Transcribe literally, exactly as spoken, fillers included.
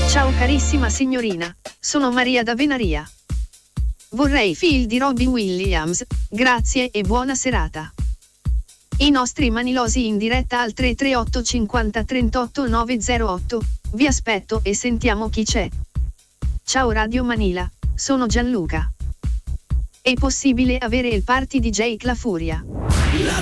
Ciao carissima signorina, sono Maria da Venaria. Vorrei Phil di Robbie Williams, grazie e buona serata. I nostri manilosi in diretta al tre tre otto cinquanta trentotto novecentotto, vi aspetto e sentiamo chi c'è. Ciao Radio Manila, sono Gianluca. È possibile avere il party di Jake La Furia?